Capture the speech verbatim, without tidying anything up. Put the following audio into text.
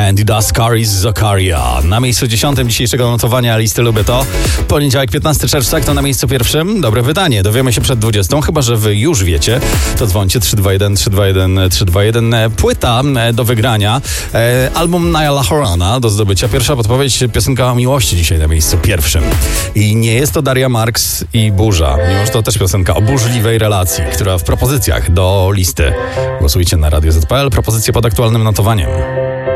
and the Ascaris Zakaria. Na miejscu dziesiątym dzisiejszego notowania listy Lubię To. Poniedziałek piętnastego czerwca, kto na miejscu pierwszym? Dobre pytanie, dowiemy się przed dwudziestą, chyba że wy już wiecie. To dzwońcie trzy dwa jeden trzy dwa jeden trzy dwa jeden. Płyta do wygrania, album Nialla Horana do zdobycia. Pierwsza podpowiedź, piosenka o miłości dzisiaj na miejscu pierwszym. I nie jest to Daria Marks i Burza, mimo że to też piosenka o burzliwej relacji, która w propozycjach do listy. Głosujcie na Radio Z P L, propozycje pod aktualnym notowaniem.